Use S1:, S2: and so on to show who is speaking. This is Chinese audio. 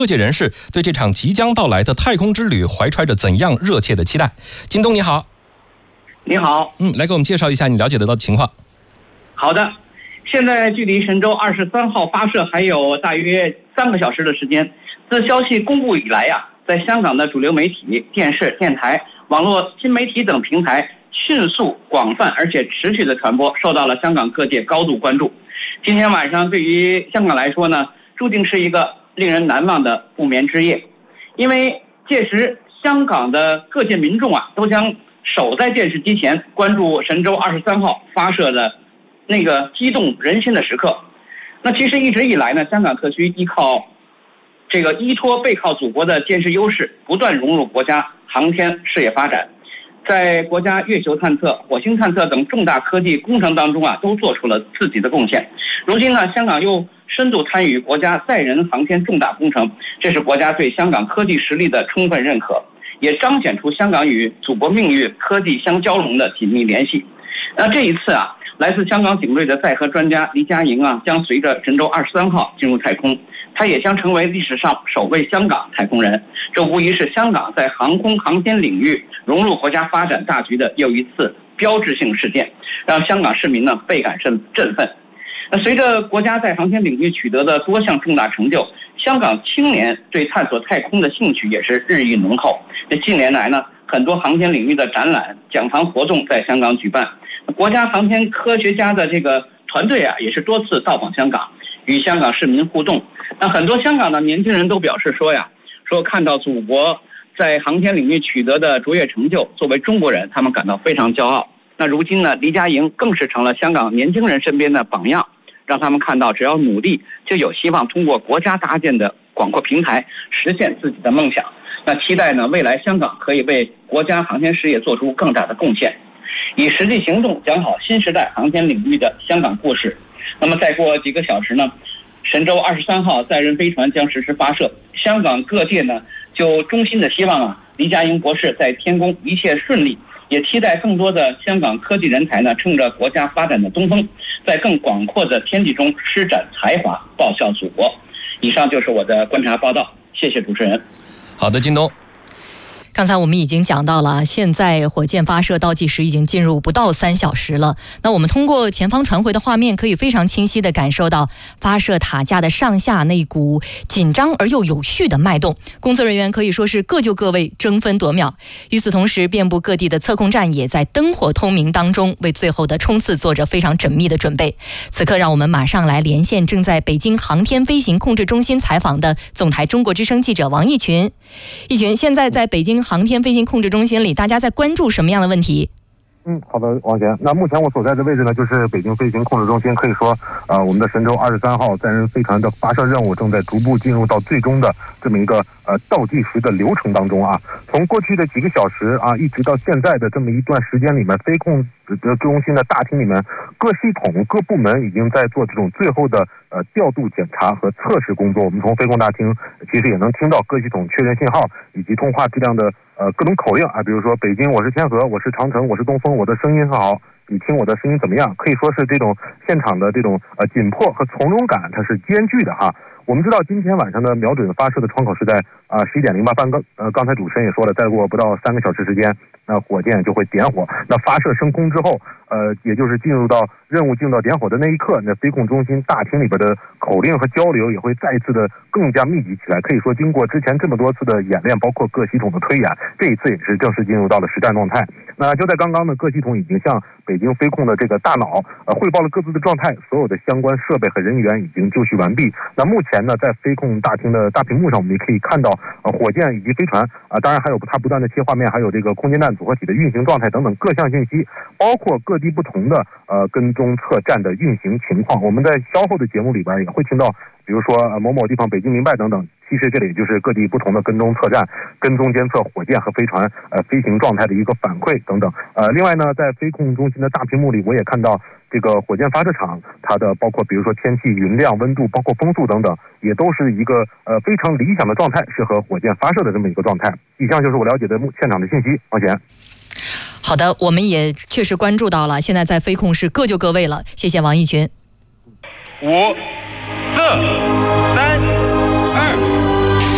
S1: 各界人士对这场即将到来的太空之旅怀揣着怎样热切的期待？金东你好。
S2: 你好，
S1: 来给我们介绍一下你了解得到的情况。
S2: 好的，现在距离神舟23号发射还有大约3个小时的时间。自消息公布以来在香港的主流媒体、电视、电台、网络新媒体等平台迅速、广泛而且持续的传播，受到了香港各界高度关注。今天晚上对于香港来说呢，注定是一个令人难忘的不眠之夜，因为届时香港的各界民众都将守在电视机前，关注神舟23号发射的那个激动人心的时刻。那其实一直以来呢，香港特区依托背靠祖国的坚实优势，不断融入国家航天事业发展，在国家月球探测、火星探测等重大科技工程当中都做出了自己的贡献。如今呢，香港又深度参与国家载人航天重大工程，这是国家对香港科技实力的充分认可，也彰显出香港与祖国命运、科技相交融的紧密联系。那这一次来自香港警队的载荷专家黎佳莹将随着神舟23号进入太空，他也将成为历史上首位香港太空人。这无疑是香港在航空航天领域融入国家发展大局的又一次标志性事件，让香港市民倍感振奋。随着国家在航天领域取得的多项重大成就，香港青年对探索太空的兴趣也是日益浓厚。这近年来呢，很多航天领域的展览、讲堂活动在香港举办，国家航天科学家的这个团队也是多次到访香港，与香港市民互动。那很多香港的年轻人都表示说看到祖国在航天领域取得的卓越成就，作为中国人，他们感到非常骄傲。那如今呢，黎佳莹更是成了香港年轻人身边的榜样，让他们看到只要努力，就有希望通过国家搭建的广阔平台实现自己的梦想。那期待呢，未来香港可以为国家航天事业做出更大的贡献，以实际行动讲好新时代航天领域的香港故事。那么再过几个小时呢，神舟23号载人飞船将实施发射。香港各界呢就衷心的希望黎佳莹博士在天宫一切顺利，也期待更多的香港科技人才呢乘着国家发展的东风，在更广阔的天地中施展才华，报效祖国。以上就是我的观察报道，谢谢主持人。
S1: 好的，金东。
S3: 刚才我们已经讲到了，现在火箭发射倒计时已经进入不到3小时了。那我们通过前方传回的画面，可以非常清晰地感受到发射塔架的上下那股紧张而又有序的脉动。工作人员可以说是各就各位，争分夺秒。与此同时，遍布各地的测控站也在灯火通明当中，为最后的冲刺做着非常缜密的准备。此刻，让我们马上来连线正在北京航天飞行控制中心采访的总台中国之声记者王毅群。毅群，现在在北京航天飞行控制中心里，大家在关注什么样的问题？
S4: 好的，王贤。那目前我所在的位置呢，就是北京飞行控制中心。可以说，我们的神舟23号载人飞船的发射任务正在逐步进入到最终的这么一个倒计时的流程当中从过去的几个小时一直到现在的这么一段时间里面，飞控中心的大厅里面，各系统各部门已经在做这种最后的调度检查和测试工作。我们从飞控大厅其实也能听到各系统确认信号以及通话质量的各种口令比如说北京我是天河，我是长城，我是东风，我的声音很好，你听我的声音怎么样？可以说是这种现场的这种紧迫和从容感，它是兼具的我们知道今天晚上的瞄准发射的窗口是在11点08分，刚才主持人也说了，再过不到3个小时时间，那火箭就会点火。那发射升空之后，也就是任务进入到点火的那一刻，那飞控中心大厅里边的口令和交流也会再一次的更加密集起来。可以说，经过之前这么多次的演练，包括各系统的推演，这一次也是正式进入到了实战状态。那就在刚刚呢，各系统已经向北京飞控的这个大脑汇报了各自的状态，所有的相关设备和人员已经就绪完毕。那目前呢，在飞控大厅的大屏幕上，我们也可以看到火箭以及飞船当然还有它不断的切画面，还有这个空间站组合体的运行状态等等各项信息，包括各地不同的跟踪测站的运行情况。我们在稍后的节目里边也会听到，比如说某某地方北京明白等等。其实这里就是各地不同的跟踪测站、跟踪监测火箭和飞船飞行状态的一个反馈等等。另外呢，在飞控中心的大屏幕里，我也看到这个火箭发射场它的包括比如说天气、云量、温度，包括风速等等，也都是一个非常理想的状态，适合火箭发射的这么一个状态。以上就是我了解的现场的信息。王贤。
S3: 好的，我们也确实关注到了，现在在飞控是各就各位了。谢谢王毅群。
S5: 5、4。